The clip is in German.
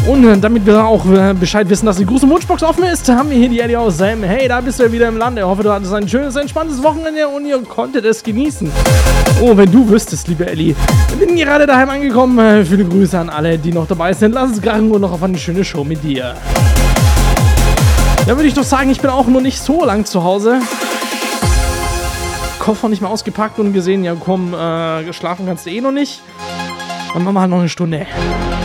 Und damit wir auch Bescheid wissen, dass die große Wunschbox offen ist, haben wir hier die Ellie aus Sam. Hey, da bist du ja wieder im Lande. Ich hoffe, du hattest ein schönes, entspanntes Wochenende und ihr konntet es genießen. Oh, wenn du wüsstest, liebe Ellie. Ich bin gerade daheim angekommen. Viele Grüße an alle, die noch dabei sind. Lass es krachen und noch auf eine schöne Show mit dir. Ja, würde ich doch sagen, ich bin auch noch nicht so lang zu Hause. Koffer nicht mehr ausgepackt und gesehen, ja komm, schlafen kannst du eh noch nicht. Dann machen wir halt noch eine Stunde.